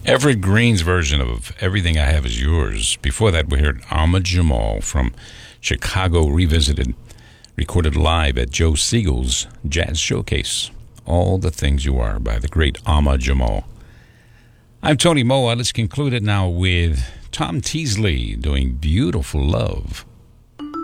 Everett Green's version of Everything I Have Is Yours. Before that, we heard Ahmad Jamal from Chicago Revisited, recorded live at Joe Siegel's Jazz Showcase. All the Things You Are by the great Ahmad Jamal. I'm Tony Moa. Let's conclude it now with Tom Teasley doing Beautiful Love.